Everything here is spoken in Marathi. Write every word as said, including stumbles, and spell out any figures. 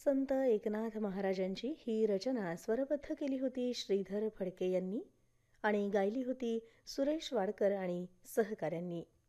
संत एकनाथ महाराजांची ही रचना स्वरबद्ध केली होती श्रीधर फडके यांनी आणि गायली होती सुरेश वाडकर आणि सहकाऱ्यांनी.